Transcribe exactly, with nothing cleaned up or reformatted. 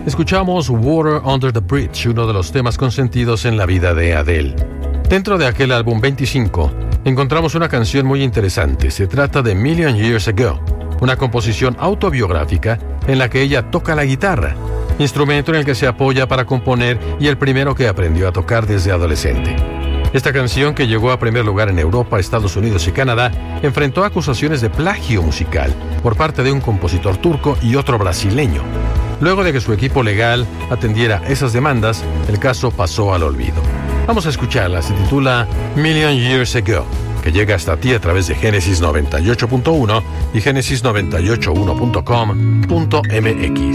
escuchamos Water Under the Bridge, uno de los temas consentidos en la vida de Adele. Dentro de aquel álbum veinticinco, encontramos una canción muy interesante. Se trata de Million Years Ago, una composición autobiográfica en la que ella toca la guitarra, instrumento en el que se apoya para componer y el primero que aprendió a tocar desde adolescente. Esta canción, que llegó a primer lugar en Europa, Estados Unidos y Canadá, enfrentó acusaciones de plagio musical por parte de un compositor turco y otro brasileño. Luego de que su equipo legal atendiera esas demandas, el caso pasó al olvido. Vamos a escucharla, se titula Million Years Ago, que llega hasta ti a través de Génesis noventa y ocho punto uno y Génesis noventa y ocho punto uno punto com punto m x.